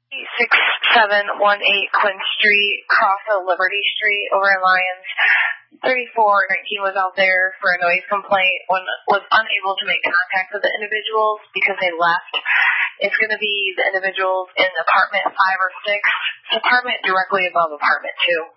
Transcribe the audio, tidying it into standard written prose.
6718 Quinn Street, cross of Liberty Street over in Lyons. 3419 was out there for a noise complaint when was unable to make contact with the individuals because they left. It's going to be the individuals in apartment 5 or 6, apartment directly above apartment 2.